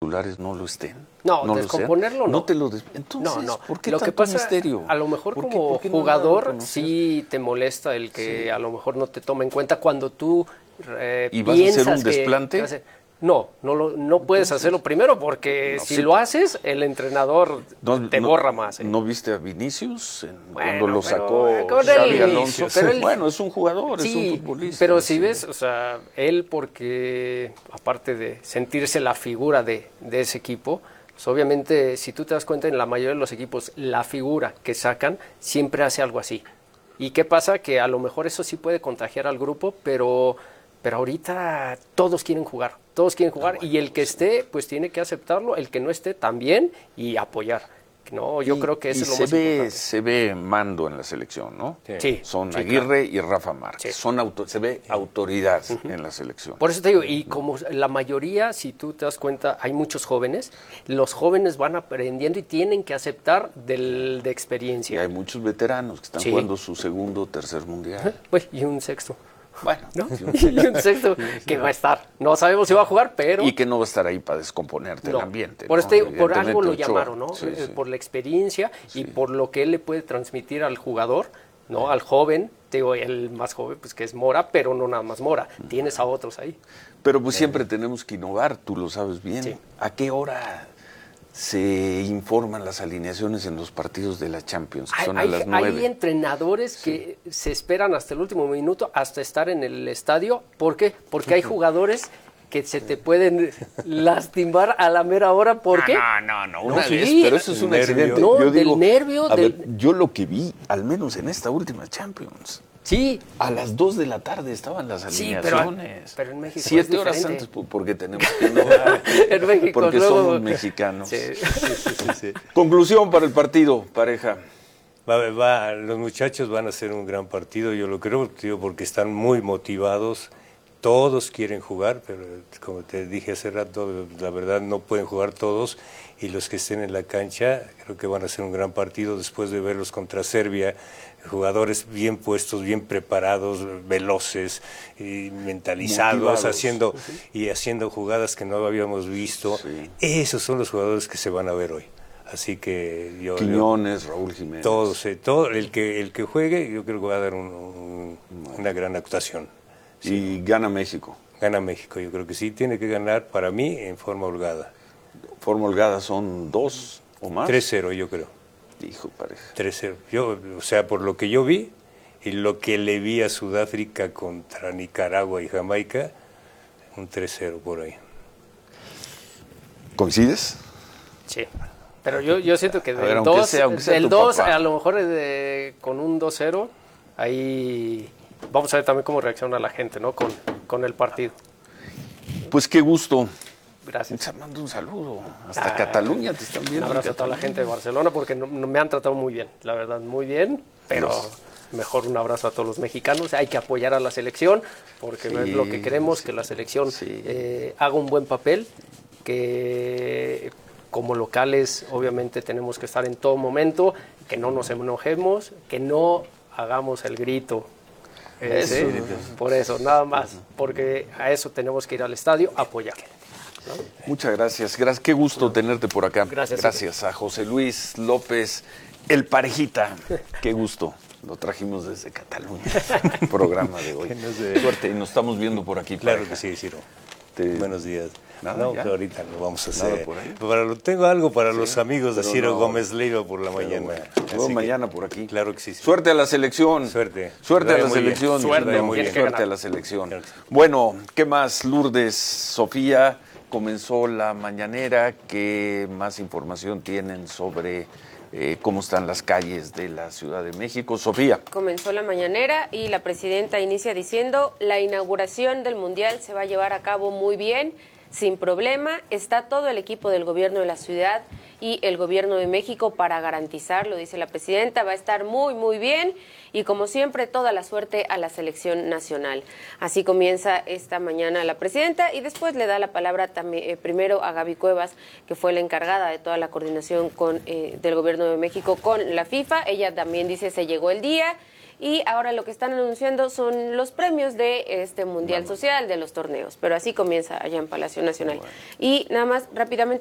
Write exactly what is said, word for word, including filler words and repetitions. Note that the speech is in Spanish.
titulares no lo estén. No, no descomponerlo no. No te lo des... Entonces, no, no. ¿por qué lo tanto que pasa, misterio? A lo mejor ¿Por qué, como por qué no jugador sí te molesta el que sí. a lo mejor no te toma en cuenta cuando tú eh, ¿Y vas piensas a hacer un que, desplante? que hacer... No, no, lo, no puedes Entonces, hacerlo primero porque no, si sí, lo haces, el entrenador no, te no, borra más. ¿eh? ¿No viste a Vinicius en, bueno, cuando lo pero, sacó Xabi el, Alonso? Pero él, bueno, es un jugador, sí, es un futbolista. Pero si sí. ves, o sea, él porque, aparte de sentirse la figura de, de ese equipo, pues obviamente, si tú te das cuenta, en la mayoría de los equipos, la figura que sacan siempre hace algo así. ¿Y qué pasa? Que a lo mejor eso sí puede contagiar al grupo, pero... Pero ahorita todos quieren jugar, todos quieren jugar, ah, bueno, y el que sí. esté, pues tiene que aceptarlo, el que no esté también, y apoyar. No, yo y, creo que eso es lo se más ve, importante. Se ve mando en la selección, ¿no? Sí. Son sí, Aguirre claro. y Rafa Márquez. Sí. Son auto, se ve autoridad uh-huh. en la selección. Por eso te digo, y como la mayoría, si tú te das cuenta, hay muchos jóvenes, los jóvenes van aprendiendo y tienen que aceptar del, de experiencia. Y hay muchos veteranos que están sí. jugando su segundo o tercer mundial. Pues, y un sexto. Bueno, ¿no? Y un sexto que va a estar. No sabemos si va a jugar, pero... Y que no va a estar ahí para descomponerte no. el ambiente. Por, ¿no? este, por algo lo Ochoa. llamaron, ¿no? Sí, eh, sí. Por la experiencia sí. y por lo que él le puede transmitir al jugador, ¿no? Al joven, digo, el más joven, pues que es Mora, pero no nada más Mora. Uh-huh. Tienes a otros ahí. Pero pues eh. siempre tenemos que innovar, tú lo sabes bien. Sí. ¿A qué hora se informan las alineaciones en los partidos de la Champions, que hay, son a las nueve? Hay entrenadores sí. que se esperan hasta el último minuto, hasta estar en el estadio. ¿Por qué? Porque hay jugadores que se te pueden lastimar a la mera hora. ¿Por qué? No, no, no, una no vez, sí. pero eso es un nervio. accidente. No, yo del digo, nervio. A del... ver, yo lo que vi, al menos en esta última Champions, sí. a las dos de la tarde estaban las alineaciones. Sí, pero, pero en México Siete es horas antes, porque tenemos que innovar. En México, porque luego... somos mexicanos. Sí. Sí, sí, sí, sí. Conclusión para el partido, pareja. Va, va, los muchachos van a hacer un gran partido, yo lo creo, tío, porque están muy motivados. Todos quieren jugar, pero como te dije hace rato, la verdad no pueden jugar todos, y los que estén en la cancha creo que van a hacer un gran partido después de verlos contra Serbia, jugadores bien puestos, bien preparados, veloces, y mentalizados, motivados. haciendo sí. y haciendo jugadas que no habíamos visto. Sí. Esos son los jugadores que se van a ver hoy. Así que yo... Quiñones, yo, Raúl Jiménez. Todos, eh, todo, el que el que juegue, yo creo que va a dar un, un, una gran actuación. Sí. Y gana México. Gana México, yo creo que sí, tiene que ganar para mí en forma holgada. ¿Forma holgada son dos o más? tres cero, yo creo. Hijo, pareja. tres cero. Yo, o sea, por lo que yo vi y lo que le vi a Sudáfrica contra Nicaragua y Jamaica, un tres cero por ahí. ¿Coincides? Sí. Pero yo, yo siento que del dos, el dos a lo mejor de, con un dos cero, ahí... Vamos a ver también cómo reacciona la gente, ¿no? Con, con el partido. Pues qué gusto. Gracias. Te mando un saludo. Hasta ah, Cataluña te están viendo. Un abrazo a toda la gente de Barcelona porque no, no, me han tratado muy bien, la verdad, muy bien. Pero Dios. Mejor un abrazo a todos los mexicanos. Hay que apoyar a la selección porque sí, no es lo que queremos, sí, que la selección sí. eh, haga un buen papel, que como locales obviamente tenemos que estar en todo momento, que no nos enojemos, que no hagamos el grito. Eso, ¿sí? Por eso, nada más, porque a eso tenemos que ir al estadio a apoyar. ¿No? Muchas gracias, gracias, qué gusto tenerte por acá. Gracias. Gracias a José Luis López, el parejita, qué gusto. Lo trajimos desde Cataluña, el programa de hoy. No sé. Suerte, y nos estamos viendo por aquí. Claro pareja. que sí, Ciro. Te... Buenos días. Nada, no, ya. que ahorita lo vamos a hacer. Por ahí. Para lo, tengo algo para sí, los amigos de Ciro no, Gómez Leiva por la mañana. Bueno, luego mañana por aquí. Claro que sí, sí. Suerte a la selección. Suerte. Suerte a la selección. Suerte, no, muy bien. Suerte a la selección. Bueno, ¿qué más? Lourdes, Sofía, comenzó la mañanera. ¿Qué más información tienen sobre eh, cómo están las calles de la Ciudad de México? Sofía. Comenzó la mañanera y la presidenta inicia diciendo: la inauguración del Mundial se va a llevar a cabo muy bien, sin problema. Está todo el equipo del gobierno de la ciudad y el gobierno de México para garantizarlo, dice la presidenta. Va a estar muy, muy bien y, como siempre, toda la suerte a la selección nacional. Así comienza esta mañana la presidenta y después le da la palabra también, eh, primero a Gaby Cuevas, que fue la encargada de toda la coordinación con, eh, del gobierno de México con la FIFA. Ella también dice: se llegó el día. Y ahora lo que están anunciando son los premios de este Mundial Social, de los torneos. Pero así comienza allá en Palacio Nacional. Bueno. Y nada más rápidamente